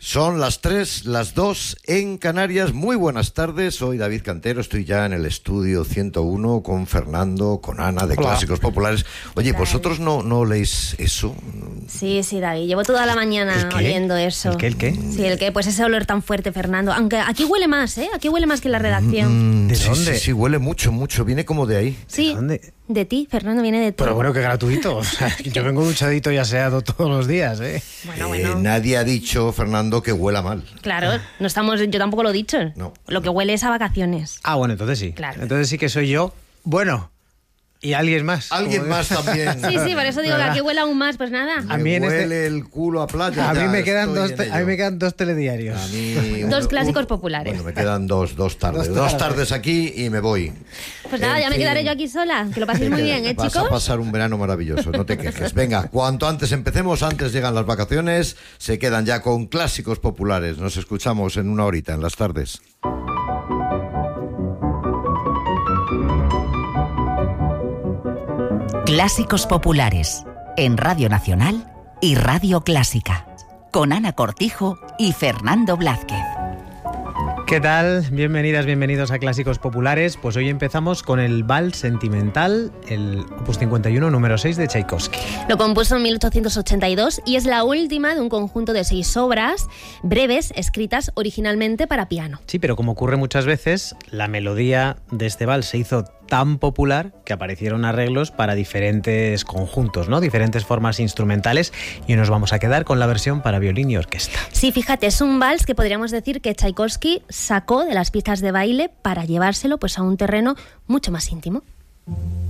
Son las 3, las 2 en Canarias. Muy buenas tardes, soy David Cantero, estoy ya en el estudio 101 con Fernando, con Ana de Clásicos Populares. Oye, ¿vosotros no leéis eso? Sí, David, llevo toda la mañana oliendo eso. ¿El qué? Sí, el qué, pues ese olor tan fuerte, Fernando. Aunque aquí huele más, Aquí huele más que en la redacción. ¿De dónde? Sí, huele mucho, viene como de ahí. Sí, ¿De dónde? De ti, Fernando, viene de ti. Pero bueno, que gratuito. O sea, yo vengo duchadito y aseado todos los días, Bueno. Nadie ha dicho, Fernando, que huela mal. Claro, yo tampoco lo he dicho. No. Lo que huele es a vacaciones. Ah, bueno, entonces sí. Claro. Entonces sí que soy yo. Bueno, y alguien más. Alguien más también. Sí, por eso digo que aquí huele aún más, pues nada. A mí huele el culo a playa. A mí me quedan dos dos telediarios. A mí, dos clásicos populares. Bueno, me quedan dos tardes. Dos tardes aquí y me voy. Pues nada, ya me quedaré yo aquí sola. Que lo paséis muy bien, Vas chicos. a pasar un verano maravilloso, no te quejes. Venga, cuanto antes empecemos, antes llegan las vacaciones, se quedan ya con Clásicos Populares. Nos escuchamos en una horita, en las tardes. Clásicos Populares, en Radio Nacional y Radio Clásica, con Ana Cortijo y Fernando Blázquez. ¿Qué tal? Bienvenidas, bienvenidos a Clásicos Populares. Pues hoy empezamos con el Vals Sentimental, el Opus 51, número 6 de Tchaikovsky. Lo compuso en 1882 y es la última de un conjunto de 6 obras breves escritas originalmente para piano. Sí, pero como ocurre muchas veces, la melodía de este vals se hizo tan popular que aparecieron arreglos para diferentes conjuntos, ¿no? Diferentes formas instrumentales, y hoy nos vamos a quedar con la versión para violín y orquesta. Sí, fíjate, es un vals que podríamos decir que Tchaikovsky sacó de las pistas de baile para llevárselo pues a un terreno mucho más íntimo.